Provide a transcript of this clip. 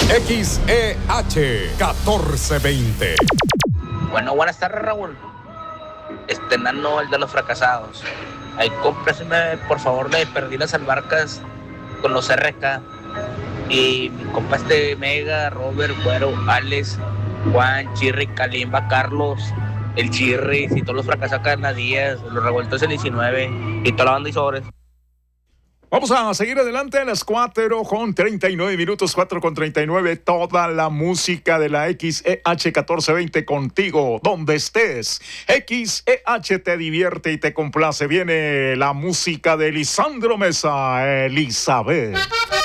XEH 1420. Bueno, buenas tardes, Raúl. Nano, el de los fracasados. Ahí cómpraseme, por favor, de Perdidas Albarcas con los RK. Y mi compa Mega, Robert, Güero, Alex, Juan, Chirri, Kalimba, Carlos, el Chirris y todos los fracasados Canadías, los revueltos el 19 y toda la banda y sobres. Vamos a seguir adelante a las 4:39, 4:39, toda la música de la XEH 1420 contigo, donde estés. XEH te divierte y te complace. Viene la música de Lisandro Mesa, Elizabeth.